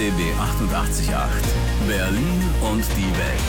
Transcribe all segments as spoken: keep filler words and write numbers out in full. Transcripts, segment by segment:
B B achtundachtzig Komma acht. Berlin und die Welt.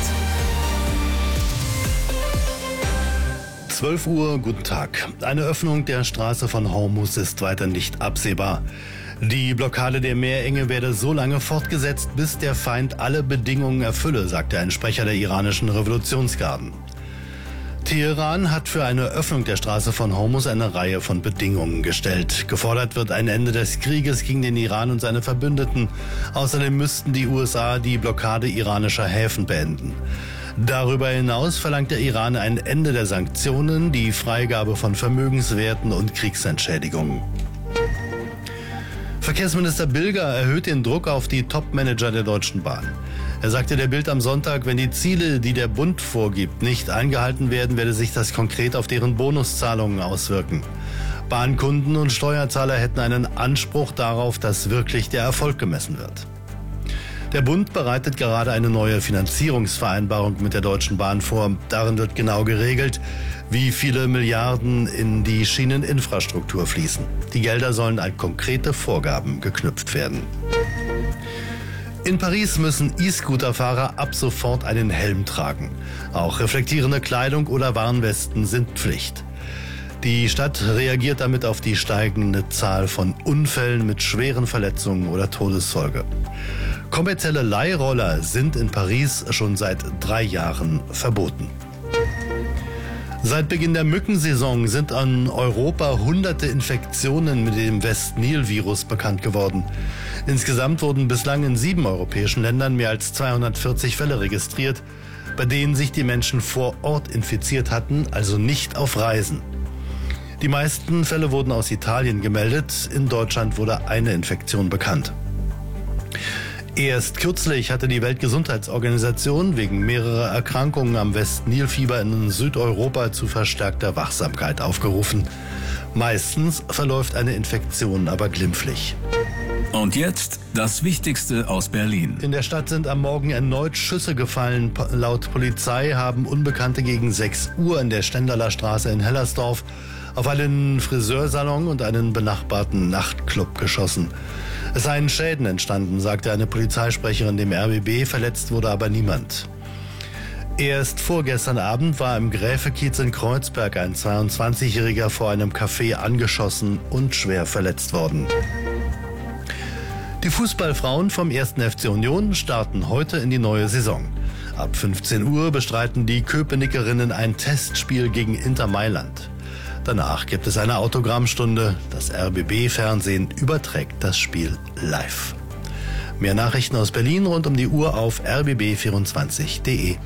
zwölf Uhr, guten Tag. Eine Öffnung der Straße von Hormuz ist weiter nicht absehbar. Die Blockade der Meerenge werde so lange fortgesetzt, bis der Feind alle Bedingungen erfülle, sagte ein Sprecher der iranischen Revolutionsgarden. Teheran hat für eine Öffnung der Straße von Hormuz eine Reihe von Bedingungen gestellt. Gefordert wird ein Ende des Krieges gegen den Iran und seine Verbündeten. Außerdem müssten die U S A die Blockade iranischer Häfen beenden. Darüber hinaus verlangt der Iran ein Ende der Sanktionen, die Freigabe von Vermögenswerten und Kriegsentschädigungen. Verkehrsminister Bilger erhöht den Druck auf die Top-Manager der Deutschen Bahn. Er sagte der Bild am Sonntag, wenn die Ziele, die der Bund vorgibt, nicht eingehalten werden, werde sich das konkret auf deren Bonuszahlungen auswirken. Bahnkunden und Steuerzahler hätten einen Anspruch darauf, dass wirklich der Erfolg gemessen wird. Der Bund bereitet gerade eine neue Finanzierungsvereinbarung mit der Deutschen Bahn vor. Darin wird genau geregelt, wie viele Milliarden in die Schieneninfrastruktur fließen. Die Gelder sollen an konkrete Vorgaben geknüpft werden. In Paris müssen E-Scooter-Fahrer ab sofort einen Helm tragen. Auch reflektierende Kleidung oder Warnwesten sind Pflicht. Die Stadt reagiert damit auf die steigende Zahl von Unfällen mit schweren Verletzungen oder Todesfolge. Kommerzielle Leihroller sind in Paris schon seit drei Jahren verboten. Seit Beginn der Mückensaison sind an Europa hunderte Infektionen mit dem West-Nil-Virus bekannt geworden. Insgesamt wurden bislang in sieben europäischen Ländern mehr als zweihundertvierzig Fälle registriert, bei denen sich die Menschen vor Ort infiziert hatten, also nicht auf Reisen. Die meisten Fälle wurden aus Italien gemeldet. In Deutschland wurde eine Infektion bekannt. Erst kürzlich hatte die Weltgesundheitsorganisation wegen mehrerer Erkrankungen am West-Nil-Fieber in Südeuropa zu verstärkter Wachsamkeit aufgerufen. Meistens verläuft eine Infektion aber glimpflich. Und jetzt das Wichtigste aus Berlin. In der Stadt sind am Morgen erneut Schüsse gefallen. Laut Polizei haben Unbekannte gegen sechs Uhr in der Stendaler Straße in Hellersdorf auf einen Friseursalon und einen benachbarten Nachtclub geschossen. Es seien Schäden entstanden, sagte eine Polizeisprecherin dem R B B, verletzt wurde aber niemand. Erst vorgestern Abend war im Gräfekiez in Kreuzberg ein zweiundzwanzigjähriger vor einem Café angeschossen und schwer verletzt worden. Die Fußballfrauen vom ersten F C Union starten heute in die neue Saison. Ab fünfzehn Uhr bestreiten die Köpenickerinnen ein Testspiel gegen Inter Mailand. Danach gibt es eine Autogrammstunde. Das R B B-Fernsehen überträgt das Spiel live. Mehr Nachrichten aus Berlin rund um die Uhr auf r b b vierundzwanzig punkt de.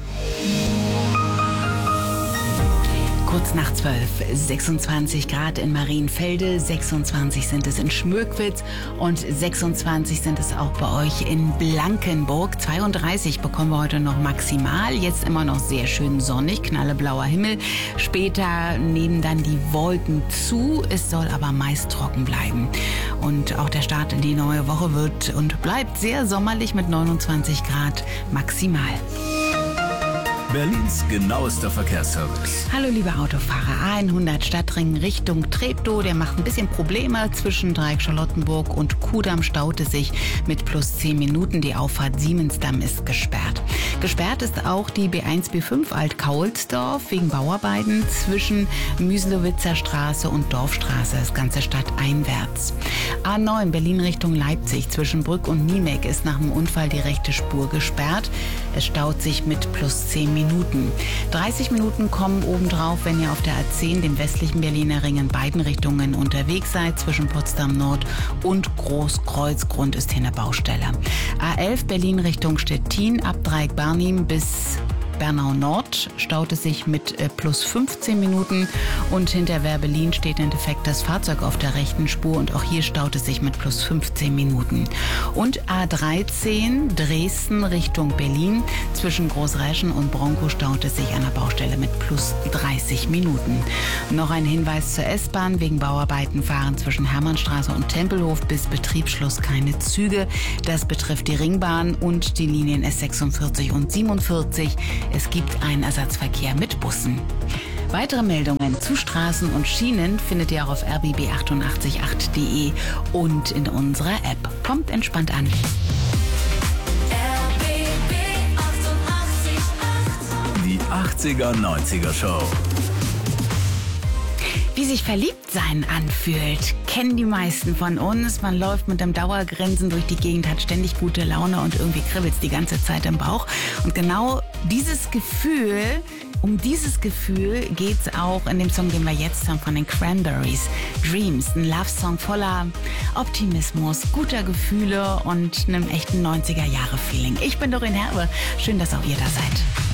Kurz nach zwölf, sechsundzwanzig Grad in Marienfelde, sechsundzwanzig sind es in Schmöckwitz und sechsundzwanzig sind es auch bei euch in Blankenburg. zweiunddreißig bekommen wir heute noch maximal, jetzt immer noch sehr schön sonnig, knalleblauer Himmel. Später nehmen dann die Wolken zu, es soll aber meist trocken bleiben. Und auch der Start in die neue Woche wird und bleibt sehr sommerlich mit neunundzwanzig Grad maximal. Berlins genauester Verkehrsservice. Hallo liebe Autofahrer, A hundert Stadtring Richtung Treptow, der macht ein bisschen Probleme. Zwischen Dreieck Charlottenburg und Kudamm staute sich mit plus zehn Minuten. Die Auffahrt Siemensdamm ist gesperrt. Gesperrt ist auch die B eins B fünf Alt-Kaulsdorf wegen Bauarbeiten zwischen Müslowitzer Straße und Dorfstraße, das ganze stadteinwärts. A neun Berlin Richtung Leipzig zwischen Brück und Niemek ist nach dem Unfall die rechte Spur gesperrt. Es staut sich mit plus zehn Minuten. Minuten. dreißig Minuten kommen obendrauf, wenn ihr auf der A zehn, dem westlichen Berliner Ring, in beiden Richtungen unterwegs seid. Zwischen Potsdam Nord und Großkreuzgrund ist hier eine Baustelle. A elf Berlin Richtung Stettin, ab Dreieck Barnim bis Bernau Nord staut es sich mit äh, plus fünfzehn Minuten und hinter Werbelin steht ein defektes Fahrzeug auf der rechten Spur und auch hier staut es sich mit plus fünfzehn Minuten. Und A dreizehn Dresden Richtung Berlin, zwischen Großreschen und Bronco staut es sich an der Baustelle mit plus dreißig Minuten. Noch ein Hinweis zur S-Bahn: wegen Bauarbeiten fahren zwischen Hermannstraße und Tempelhof bis Betriebsschluss keine Züge. Das betrifft die Ringbahn und die Linien S sechsundvierzig und siebenundvierzig. Es gibt einen Ersatzverkehr mit Bussen. Weitere Meldungen zu Straßen und Schienen findet ihr auch auf r b b achtundachtzig punkt acht punkt de und in unserer App. Kommt entspannt an. achtziger neunziger Show. Wie sich Verliebtsein anfühlt, kennen die meisten von uns. Man läuft mit einem Dauergrinsen durch die Gegend, hat ständig gute Laune und irgendwie kribbelt es die ganze Zeit im Bauch. Und genau dieses Gefühl, um dieses Gefühl geht's auch in dem Song, den wir jetzt hören von den Cranberries. Dreams, ein Love-Song voller Optimismus, guter Gefühle und einem echten neunziger-Jahre-Feeling. Ich bin Doreen Herbe. Schön, dass auch ihr da seid.